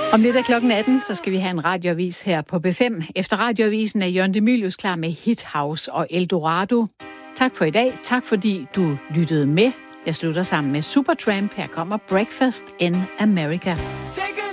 Om lidt af klokken 18, så skal vi have en radioavis her på B5. Efter radioavisen er Jørgen De Mylius klar med Hit House og Eldorado. Tak for i dag. Tak fordi du lyttede med. Jeg slutter sammen med Supertramp. Her kommer Breakfast in America.